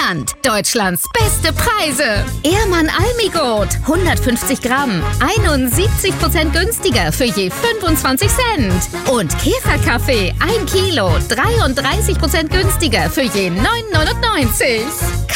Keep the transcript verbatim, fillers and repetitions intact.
Land. Deutschlands beste Preise. Ehrmann Almigurt, hundertfünfzig Gramm, einundsiebzig Prozent günstiger für je fünfundzwanzig Cent. Und Käferkaffee, ein Kilo, dreiunddreißig Prozent günstiger für je neun neunundneunzig.